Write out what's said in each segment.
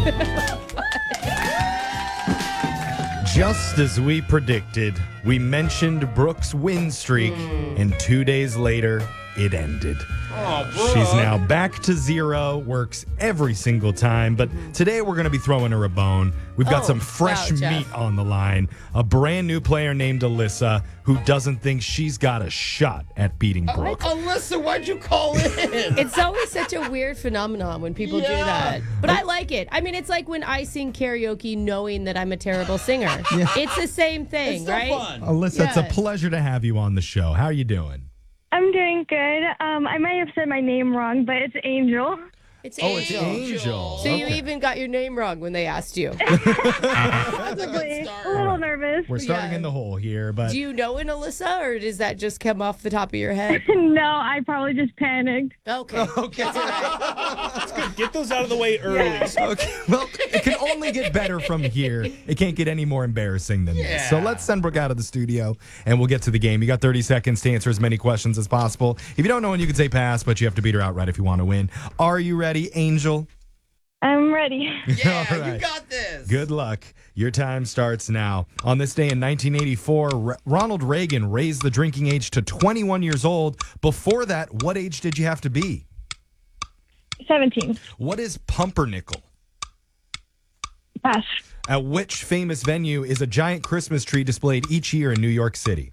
Just as we predicted, we mentioned Brooke's win streak, and 2 days later, it ended. Oh, Brooke. She's now back to zero, works every single time, but today we're going to be throwing her a bone. We've got some fresh wow, Jeff. meat on the line. A brand new player named Alyssa who doesn't think she's got a shot at beating Brooke. Alyssa, why'd you call in? It's always such a weird phenomenon when people do that. But I like it. I mean, it's like when I sing karaoke knowing that I'm a terrible singer. It's the same thing, It's still right? fun. Alyssa, it's a Yeah. pleasure to have you on the show. How are you doing? I'm doing good. I might have said my name wrong, but it's Angel. It's Oh, it's Angel. So you even got your name wrong when they asked you. That's a good A little start. nervous. We're starting in the hole here, but Do you know an Alyssa, or does that just come off the top of your head? No, I probably just panicked. Okay. okay. Get those out of the way early. Okay, well, it can only get better from here. It can't get any more embarrassing than this. So let's send Brooke out of the studio, and we'll get to the game. You got 30 seconds to answer as many questions as possible. If you don't know when you can say pass, but you have to beat her outright if you want to win. Are you ready, Angel? I'm ready. Yeah, All right. you got this. Good luck. Your time starts now. On this day in 1984, Ronald Reagan raised the drinking age to 21 years old. Before that, what age did you have to be? 17. What is pumpernickel? Pass. At which famous venue is a giant Christmas tree displayed each year in New York City?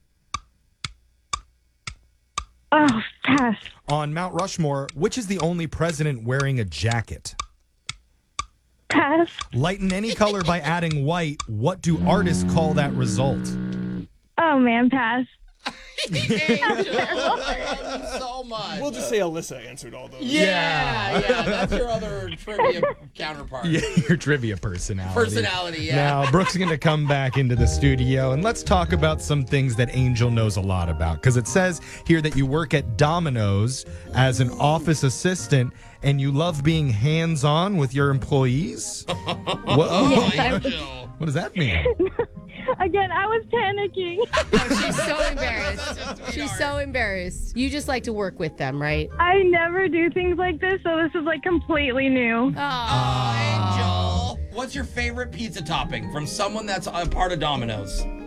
Oh, pass. On Mount Rushmore, which is the only president wearing a jacket? Pass. Lighten any color by adding white. What do artists call that result? Oh, man, pass. Angel, I love you so much. We'll just say Alyssa answered all those. yeah, that's your other trivia counterpart. Yeah, your trivia personality. Personality, yeah. Now, Brooke's going to come back into the studio, and let's talk about some things that Angel knows a lot about. Because it says here that you work at Domino's as an office assistant, and you love being hands-on with your employees? Angel. What does that mean? Again, I was panicking. Oh, she's so embarrassed. She's so embarrassed. You just like to work with them, right? I never do things like this, so this is like completely new. Oh. Angel. What's your favorite pizza topping from someone that's a part of Domino's?